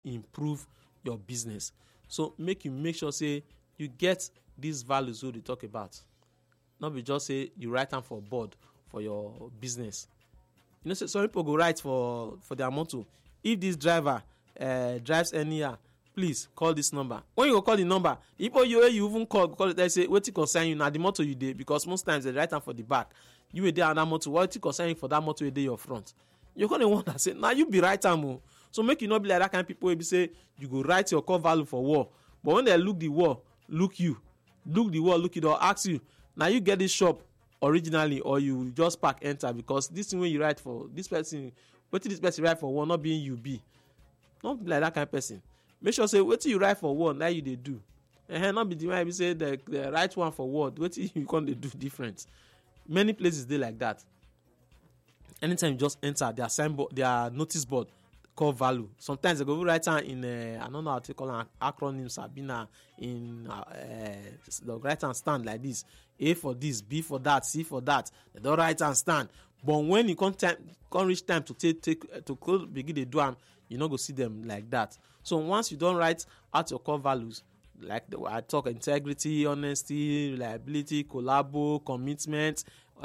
improve your business. So make sure say you get these values we dey talk about. Not be just say you write them for board for your business. You know, say some people go write for their motto. If this driver drives anyhow, please call this number. When you go call the number, if you even call it, they say wetin concern you na the motor you dey, because most times they write am for the back. You dey on that motor, wetin concern you for that motor you dey your front. You're gonna wonder say now you be right am o. So make you not be like that kind of people wey be say you go write your core value for wall, but when they look the wall, look the wall, look it, or ask you, now you get this shop originally or you just park enter, because this thing when you write for this person, wetin this person write for wall not being you be. Not be like that kind of person. Make sure say wetin you write for wall, now you dey do. Not be the way we say the right one for word, wetin you can't do different. Many places they like that. Anytime you just enter their signboard, their notice board, core value. Sometimes they go write down in I don't know how to call an acronym, Sabina, in the write and stand like this: A for this, B for that, C for that. They don't write and stand. But when you can't reach time to begin to do them, you not go see them like that. So once you don't write out your core values, like I talk, integrity, honesty, reliability, collabo, commitment,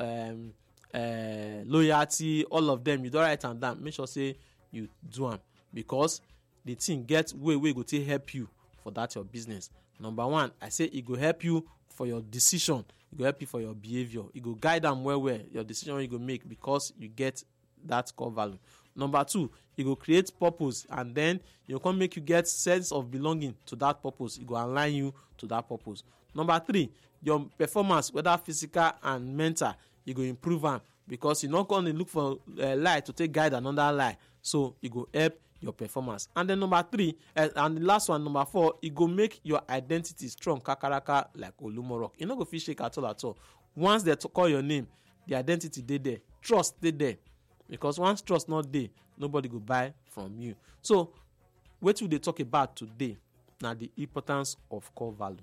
loyalty, all of them, you don't write them down. Make sure say you do them, because the thing get way go to help you for that your business. Number one, I say it go help you for your decision. It go help you for your behavior. It go guide them where your decision you go make, because you get that core value. Number two, it go create purpose, and then you can make you get sense of belonging to that purpose. It go align you to that purpose. Number three, your performance, whether physical and mental, you go improve them, because you're not going to look for a lie to take guide another lie. So it go help your performance. And then number three, and the last one, number four, it go make your identity strong, kakaraka, like Olumorok. You no go feel shake at all. Once they call your name, the identity they there, trust they there. Because once trust not there, nobody go buy from you. So what will they talk about today? Now the importance of core value.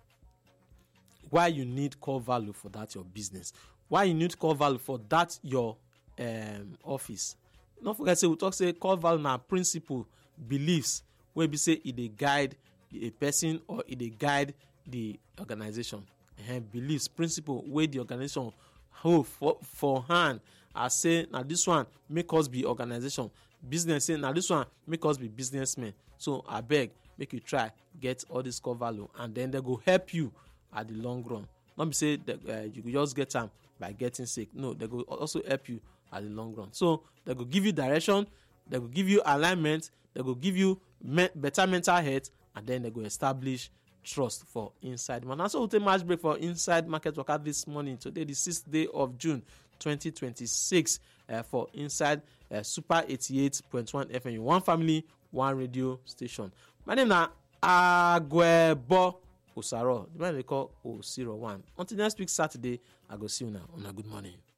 Why you need core value for that your business? Why you need core value for that your office? Don't forget, say we talk say core value na principle, beliefs, where we say it dey guide a person or it dey guide the organization. Beliefs, principle, where the organization hold for hand. I say now this one make us be organization. Business say now this one make us be businessmen. So I beg, make you try get all this core value, and then they go help you at the long run. Not be say that, you just get them by getting sick. No, they go also help you at the long run. So they go give you direction, they go give you alignment, they go give you better mental health, and then they go establish trust for inside man. And so we'll take match break for Inside Market Worker this morning. Today, the 6th day of June 2026, for Inside Super 88.1 FM. One family, one radio station. My name is Agwebo Osaro. The man they call 001. Until next week Saturday, I go see you now. On a good morning.